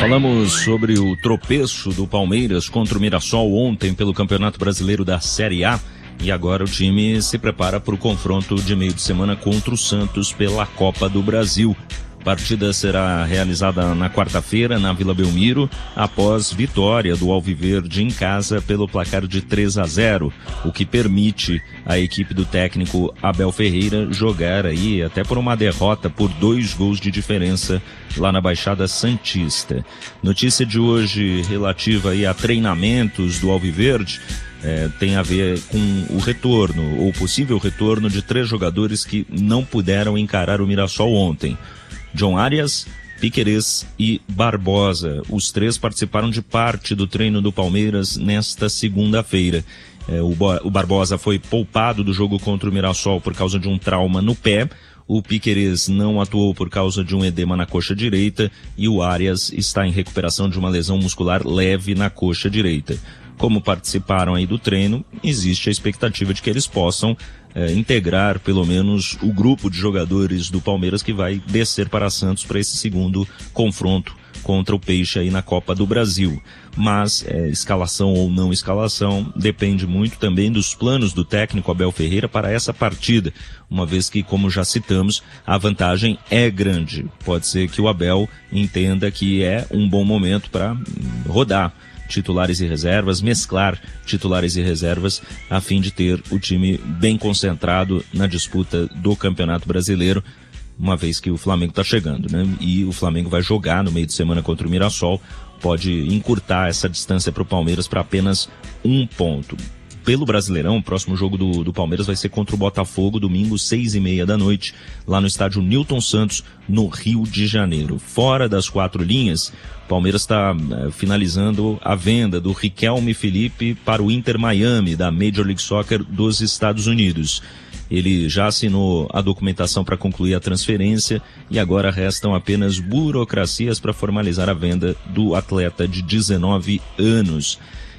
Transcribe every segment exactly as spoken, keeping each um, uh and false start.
Falamos sobre o tropeço do Palmeiras contra o Mirassol ontem pelo Campeonato Brasileiro da Série A. E agora o time se prepara para o confronto de meio de semana contra o Santos pela Copa do Brasil. A partida será realizada na quarta-feira na Vila Belmiro, após vitória do Alviverde em casa pelo placar de três a zero, o que permite a equipe do técnico Abel Ferreira jogar aí até por uma derrota por dois gols de diferença lá na Baixada Santista. Notícia de hoje relativa aí a treinamentos do Alviverde. É, tem a ver com o retorno, ou possível retorno, de três jogadores que não puderam encarar o Mirassol ontem. John Arias, Piquerez e Barbosa. Os três participaram de parte do treino do Palmeiras nesta segunda-feira. É, o, o Barbosa foi poupado do jogo contra o Mirassol por causa de um trauma no pé. O Piquerez não atuou por causa de um edema na coxa direita e o Arias está em recuperação de uma lesão muscular leve na coxa direita. Como participaram aí do treino, existe a expectativa de que eles possam é, integrar pelo menos o grupo de jogadores do Palmeiras que vai descer para Santos para esse segundo confronto contra o Peixe aí na Copa do Brasil. Mas é, escalação ou não escalação depende muito também dos planos do técnico Abel Ferreira para essa partida, uma vez que, como já citamos, a vantagem é grande. Pode ser que o Abel entenda que é um bom momento para rodar titulares e reservas, mesclar titulares e reservas, a fim de ter o time bem concentrado na disputa do Campeonato Brasileiro, uma vez que o Flamengo está chegando, né? E o Flamengo vai jogar no meio de semana contra o Mirassol, pode encurtar essa distância para o Palmeiras para apenas um ponto. Pelo Brasileirão, o próximo jogo do, do Palmeiras vai ser contra o Botafogo, domingo, seis e meia da noite, lá no estádio Newton Santos, no Rio de Janeiro. Fora das quatro linhas, o Palmeiras está é, finalizando a venda do Riquelme Felipe para o Inter Miami, da Major League Soccer dos Estados Unidos. Ele já assinou a documentação para concluir a transferência e agora restam apenas burocracias para formalizar a venda do atleta de dezenove anos.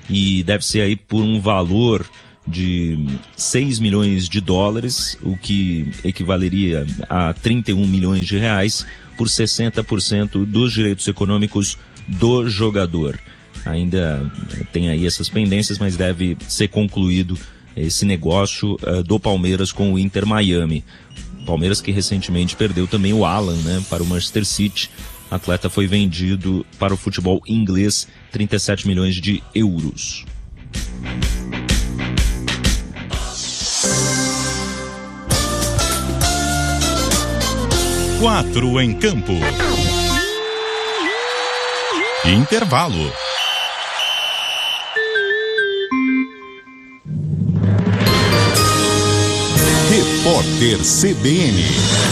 E deve ser aí por um valor de seis milhões de dólares, o que equivaleria a trinta e um milhões de reais, por sessenta por cento dos direitos econômicos do jogador. Ainda tem aí essas pendências, mas deve ser concluído esse negócio uh, do Palmeiras com o Inter Miami. Palmeiras que recentemente perdeu também o Alan, né, para o Manchester City. O atleta foi vendido para o futebol inglês, trinta e sete milhões de euros. Quatro em campo. Intervalo. Repórter C B N.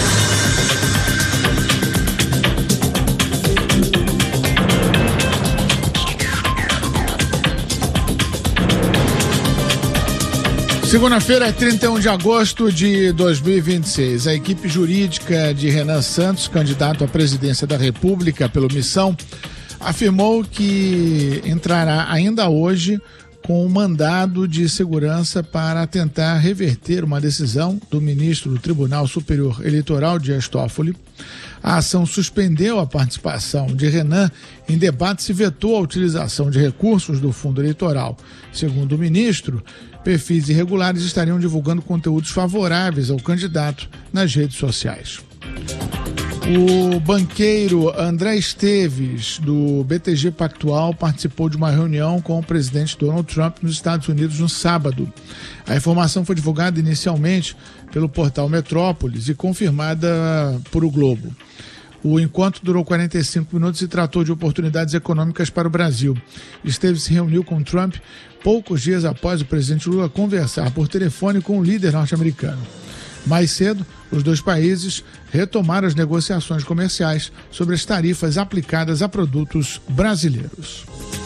Segunda-feira, trinta e um de agosto de dois mil e vinte e seis. A equipe jurídica de Renan Santos, candidato à presidência da República pelo Missão, afirmou que entrará ainda hoje com um mandado de segurança para tentar reverter uma decisão do ministro do Tribunal Superior Eleitoral, Dias Toffoli. A ação suspendeu a participação de Renan em debates e vetou a utilização de recursos do fundo eleitoral. Segundo o ministro, perfis irregulares estariam divulgando conteúdos favoráveis ao candidato nas redes sociais. O banqueiro André Esteves, do B T G Pactual, participou de uma reunião com o presidente Donald Trump nos Estados Unidos no sábado. A informação foi divulgada inicialmente pelo portal Metrópolis e confirmada por o Globo. O encontro durou quarenta e cinco minutos e tratou de oportunidades econômicas para o Brasil. Esteves se reuniu com Trump poucos dias após o presidente Lula conversar por telefone com o líder norte-americano. Mais cedo, os dois países retomaram as negociações comerciais sobre as tarifas aplicadas a produtos brasileiros.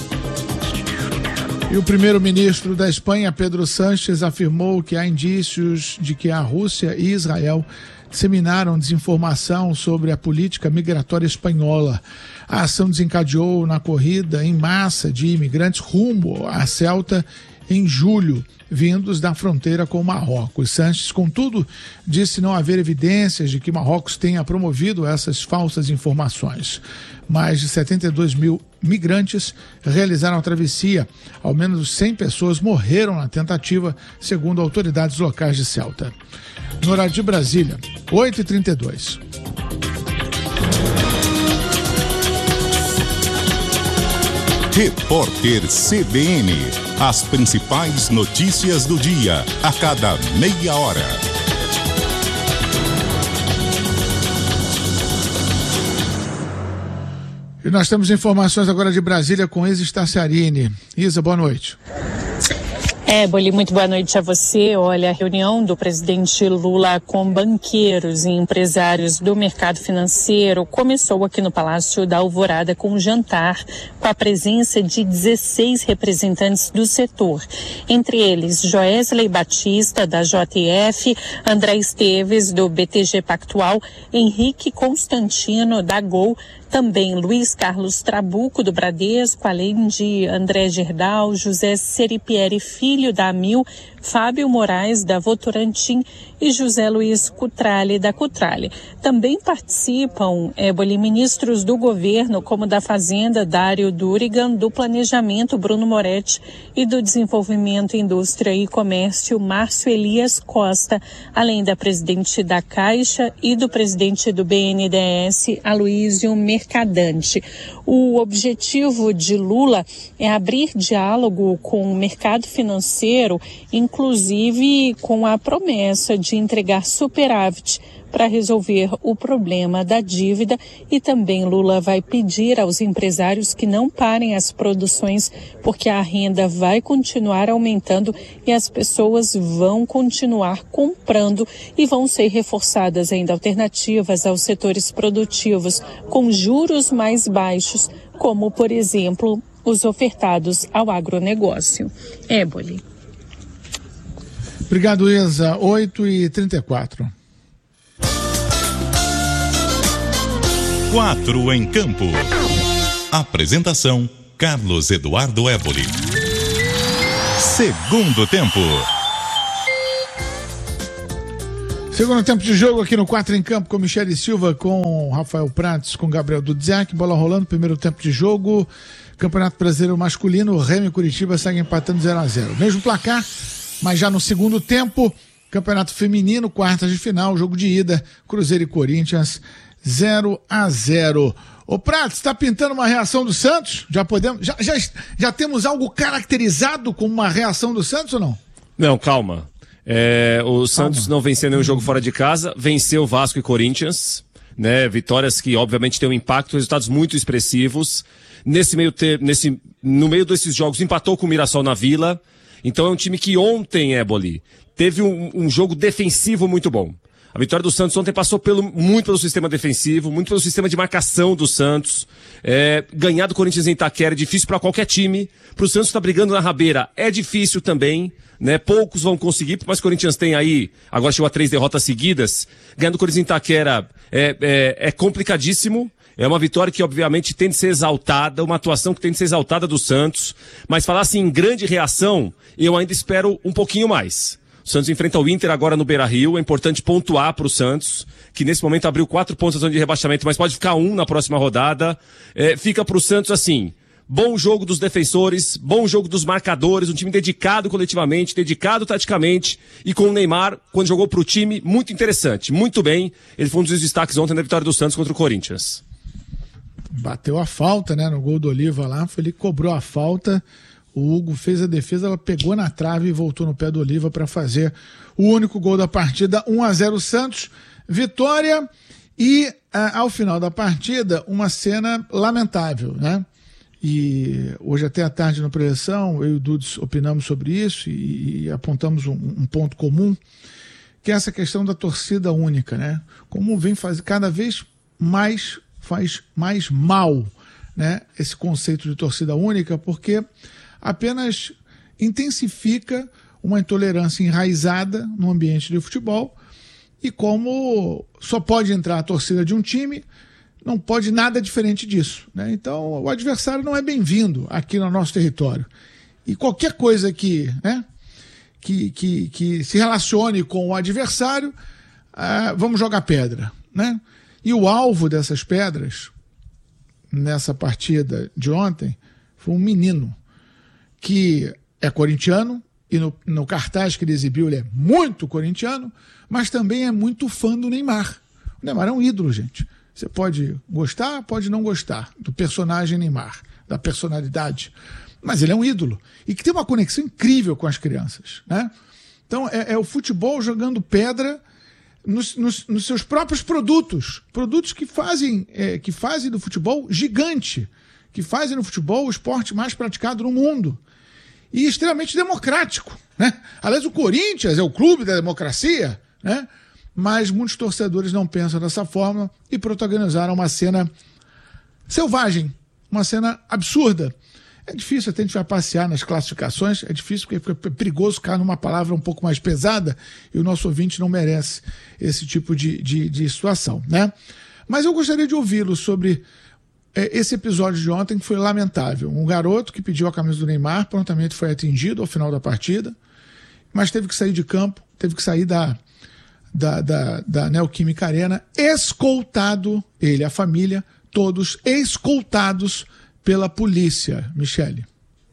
E o primeiro-ministro da Espanha, Pedro Sánchez, afirmou que há indícios de que a Rússia e Israel disseminaram desinformação sobre a política migratória espanhola. A ação desencadeou na corrida em massa de imigrantes rumo a Ceuta em julho, vindos da fronteira com Marrocos. Sanches, contudo, disse não haver evidências de que Marrocos tenha promovido essas falsas informações. Mais de setenta e dois mil migrantes realizaram a travessia. Ao menos cem pessoas morreram na tentativa, segundo autoridades locais de Ceuta. No horário de Brasília, oito e trinta e dois. Repórter C B N. As principais notícias do dia, a cada meia hora. E nós temos informações agora de Brasília com Isa Staciarini. Isa, boa noite. É, Boli, muito boa noite a você. Olha, a reunião do presidente Lula com banqueiros e empresários do mercado financeiro começou aqui no Palácio da Alvorada com um jantar com a presença de dezesseis representantes do setor. Entre eles, Joesley Batista, da J F, André Esteves, do B T G Pactual, Henrique Constantino, da Gol, também Luiz Carlos Trabuco, do Bradesco, além de André Gerdau, José Seripieri Filho, da Amil, Fábio Moraes, da Votorantim e José Luiz Cutrale, da Cutrale. Também participam é, ministros do governo, como da Fazenda, Dário Durigan, do Planejamento, Bruno Moretti, e do Desenvolvimento, Indústria e Comércio, Márcio Elias Costa, além da presidente da Caixa e do presidente do B N D E S, Aloysio Mercadante. O objetivo de Lula é abrir diálogo com o mercado financeiro, inclusive com a promessa de entregar superávit para resolver o problema da dívida, e também Lula vai pedir aos empresários que não parem as produções, porque a renda vai continuar aumentando e as pessoas vão continuar comprando, e vão ser reforçadas ainda alternativas aos setores produtivos com juros mais baixos, como, por exemplo, os ofertados ao agronegócio. Éboli. Obrigado, Isa. oito e trinta e quatro. Quatro em campo. Apresentação: Carlos Eduardo Éboli. Segundo tempo. Segundo tempo de jogo aqui no Quatro em Campo, com Michele Silva, com Rafael Prates, com Gabriel Dudziak. Bola rolando, primeiro tempo de jogo. Campeonato Brasileiro Masculino, Remo e Curitiba seguem empatando zero a zero. Mesmo placar, mas já no segundo tempo. Campeonato Feminino, quartas de final, jogo de ida, Cruzeiro e Corinthians, zero a zero. Ô Prates, está pintando uma reação do Santos? Já podemos, já, já, já temos algo caracterizado como uma reação do Santos ou não? Não, calma. É, o Santos calma. Não venceu nenhum jogo fora de casa, venceu Vasco e Corinthians, né? Vitórias que obviamente têm um impacto, resultados muito expressivos. Nesse meio ter, nesse, no meio desses jogos empatou com o Mirassol na Vila. Então é um time que ontem, Éboli, teve um, um jogo defensivo muito bom. A vitória do Santos ontem passou pelo, muito pelo sistema defensivo, muito pelo sistema de marcação do Santos. É, ganhar do Corinthians em Itaquera é difícil para qualquer time. Para o Santos estar tá brigando na rabeira é difícil também, né? Poucos vão conseguir, mas o Corinthians tem aí, agora chegou a três derrotas seguidas. Ganhar do Corinthians em Itaquera é, é, é complicadíssimo. É uma vitória que, obviamente, tem de ser exaltada, uma atuação que tem de ser exaltada do Santos. Mas falar assim em grande reação, eu ainda espero um pouquinho mais. O Santos enfrenta o Inter agora no Beira-Rio. É importante pontuar para o Santos, que nesse momento abriu quatro pontos na zona de rebaixamento, mas pode ficar um na próxima rodada. É, fica para o Santos assim, bom jogo dos defensores, bom jogo dos marcadores, um time dedicado coletivamente, dedicado taticamente, e com o Neymar, quando jogou para o time, muito interessante, muito bem. Ele foi um dos destaques ontem na vitória do Santos contra o Corinthians. Bateu a falta, né, no gol do Oliva lá, foi ele que cobrou a falta. O Hugo fez a defesa, ela pegou na trave e voltou no pé do Oliva para fazer o único gol da partida. um a zero Santos, vitória. E ah, ao final da partida, uma cena lamentável, né? E hoje até à tarde na preleção, eu e o Dudes opinamos sobre isso e, e apontamos um, um ponto comum, que é essa questão da torcida única, né? Como vem fazer cada vez mais, faz mais mal, né, esse conceito de torcida única, porque apenas intensifica uma intolerância enraizada no ambiente de futebol, e como só pode entrar a torcida de um time, não pode nada diferente disso, né? Então o adversário não é bem-vindo aqui no nosso território. e qualquer coisa que, né, que, que, que se relacione com o adversário, uh, vamos jogar pedra, né? E o alvo dessas pedras, nessa partida de ontem, foi um menino que é corintiano, e no, no cartaz que ele exibiu ele é muito corintiano, mas também é muito fã do Neymar. O Neymar é um ídolo, gente. Você pode gostar, pode não gostar do personagem Neymar, da personalidade, mas ele é um ídolo e que tem uma conexão incrível com as crianças, né? Então é, é o futebol jogando pedra nos, nos, nos seus próprios produtos, produtos que fazem, é, que fazem do futebol gigante, que fazem do futebol o esporte mais praticado no mundo e extremamente democrático, né? Aliás, o Corinthians é o clube da democracia, né? Mas muitos torcedores não pensam dessa forma e protagonizaram uma cena selvagem, uma cena absurda. É difícil, até a gente vai passear nas classificações, é difícil porque é perigoso ficar numa palavra um pouco mais pesada e o nosso ouvinte não merece esse tipo de, de, de situação, né? Mas eu gostaria de ouvi-lo sobre é, esse episódio de ontem que foi lamentável. Um garoto que pediu a camisa do Neymar prontamente foi atingido ao final da partida, mas teve que sair de campo, teve que sair da, da, da, da Neoquímica Arena, escoltado, ele, a família, todos escoltados pela polícia. Michele.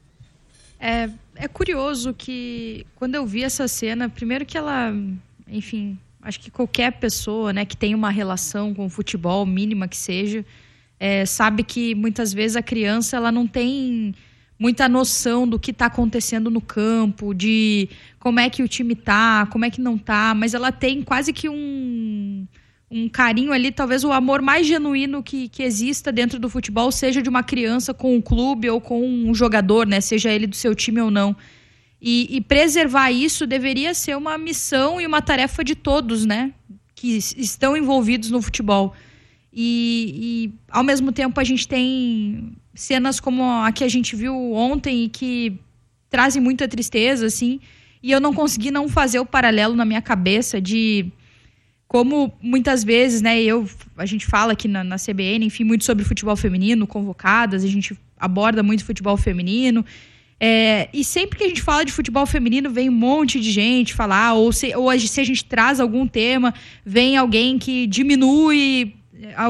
É, é curioso que quando eu vi essa cena, primeiro que ela, enfim, acho que qualquer pessoa, né, que tem uma relação com o futebol, mínima que seja, é, sabe que muitas vezes a criança ela não tem muita noção do que está acontecendo no campo, de como é que o time tá, como é que não tá, mas ela tem quase que um, um carinho ali, talvez o amor mais genuíno que, que exista dentro do futebol seja de uma criança com um clube ou com um jogador, né, seja ele do seu time ou não. E, e preservar isso deveria ser uma missão e uma tarefa de todos, né, que estão envolvidos no futebol. E, e ao mesmo tempo a gente tem cenas como a que a gente viu ontem e que trazem muita tristeza, assim, e eu não consegui não fazer o paralelo na minha cabeça de como muitas vezes, né, eu, a gente fala aqui na, na C B N, enfim, muito sobre futebol feminino, convocadas, a gente aborda muito futebol feminino, é, e sempre que a gente fala de futebol feminino vem um monte de gente falar, ou se, ou se a gente traz algum tema, vem alguém que diminui